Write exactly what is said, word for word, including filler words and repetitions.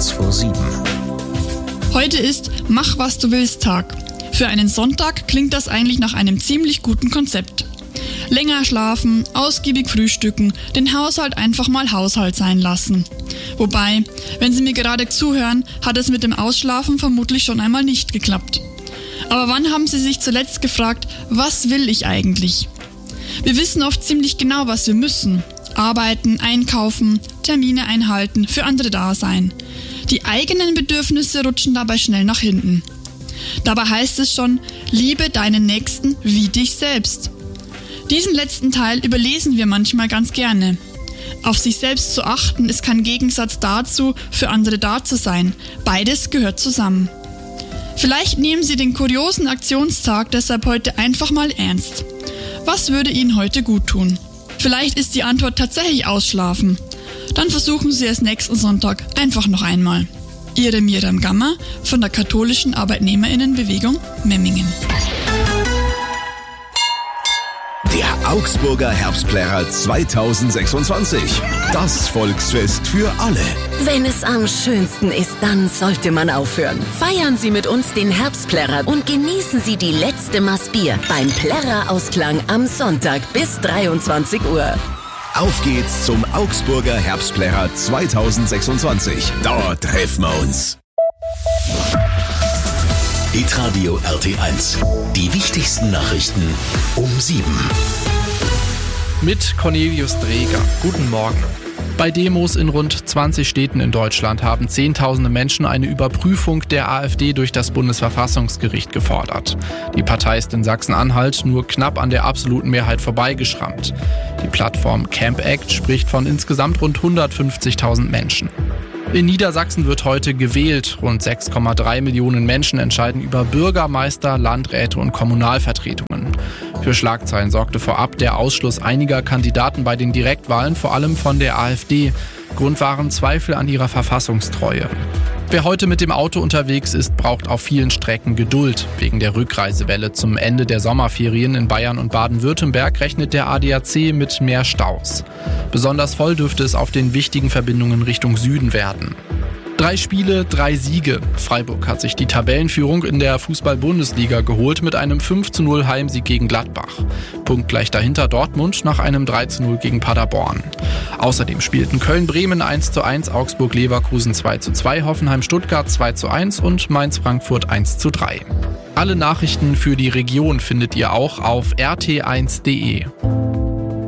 Kurz vor sieben. Heute ist Mach, was du willst Tag. Für einen Sonntag klingt das eigentlich nach einem ziemlich guten Konzept. Länger schlafen, ausgiebig frühstücken, den Haushalt einfach mal Haushalt sein lassen. Wobei, wenn Sie mir gerade zuhören, hat es mit dem Ausschlafen vermutlich schon einmal nicht geklappt. Aber wann haben Sie sich zuletzt gefragt, was will ich eigentlich? Wir wissen oft ziemlich genau, was wir müssen. Arbeiten, einkaufen, Termine einhalten, für andere da sein. Die eigenen Bedürfnisse rutschen dabei schnell nach hinten. Dabei heißt es schon, liebe deinen Nächsten wie dich selbst. Diesen letzten Teil überlesen wir manchmal ganz gerne. Auf sich selbst zu achten ist kein Gegensatz dazu, für andere da zu sein. Beides gehört zusammen. Vielleicht nehmen Sie den kuriosen Aktionstag deshalb heute einfach mal ernst. Was würde Ihnen heute gut tun? Vielleicht ist die Antwort tatsächlich Ausschlafen. Dann versuchen Sie es nächsten Sonntag einfach noch einmal. Ihre Miriam Gammer von der katholischen Arbeitnehmerinnenbewegung Memmingen. Der Augsburger Herbstplärrer zweitausendsechsundzwanzig. Das Volksfest für alle. Wenn es am schönsten ist, dann sollte man aufhören. Feiern Sie mit uns den Herbstplärrer und genießen Sie die letzte Maß Bier beim Plärrer-Ausklang am Sonntag bis dreiundzwanzig Uhr. Auf geht's zum Augsburger Herbstplärrer zweitausendsechsundzwanzig. Dort treffen wir uns. Hitradio R T eins. Die wichtigsten Nachrichten um sieben. Mit Cornelius Dreger. Guten Morgen. Bei Demos in rund zwanzig Städten in Deutschland haben Zehntausende Menschen eine Überprüfung der AfD durch das Bundesverfassungsgericht gefordert. Die Partei ist in Sachsen-Anhalt nur knapp an der absoluten Mehrheit vorbeigeschrammt. Die Plattform Camp Act spricht von insgesamt rund hundertfünfzigtausend Menschen. In Niedersachsen wird heute gewählt. Rund sechs Komma drei Millionen Menschen entscheiden über Bürgermeister, Landräte und Kommunalvertretungen. Für Schlagzeilen sorgte vorab der Ausschluss einiger Kandidaten bei den Direktwahlen, vor allem von der AfD. Grund waren Zweifel an ihrer Verfassungstreue. Wer heute mit dem Auto unterwegs ist, braucht auf vielen Strecken Geduld. Wegen der Rückreisewelle zum Ende der Sommerferien in Bayern und Baden-Württemberg rechnet der A D A C mit mehr Staus. Besonders voll dürfte es auf den wichtigen Verbindungen Richtung Süden werden. Drei Spiele, drei Siege. Freiburg hat sich die Tabellenführung in der Fußball-Bundesliga geholt mit einem fünf zu null Heimsieg gegen Gladbach. Punktgleich dahinter Dortmund nach einem drei zu null gegen Paderborn. Außerdem spielten Köln-Bremen eins zu eins, Augsburg-Leverkusen zwei zu zwei, Hoffenheim-Stuttgart zwei zu eins und Mainz-Frankfurt eins zu drei. Alle Nachrichten für die Region findet ihr auch auf r t eins punkt d e.